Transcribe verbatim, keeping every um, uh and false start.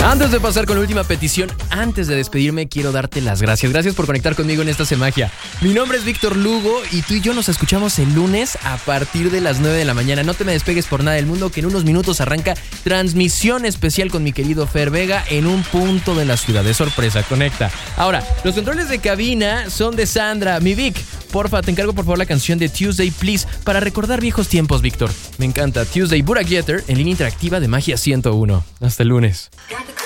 Antes de pasar con la última petición, antes de despedirme, quiero darte las gracias. Gracias por conectar conmigo en esta Semagia. Mi nombre es Víctor Lugo y tú y yo nos escuchamos el lunes a partir de las nueve de la mañana. No te me despegues por nada del mundo, que en unos minutos arranca transmisión especial con mi querido Fer Vega en un punto de la ciudad. De sorpresa, conecta. Ahora, los controles de cabina son de Sandra. Mi Vic, porfa, te encargo por favor la canción de Tuesday Please para recordar viejos tiempos, Víctor. Me encanta. Tuesday, Burak Yeter en línea interactiva de Magia ciento uno. Hasta el lunes.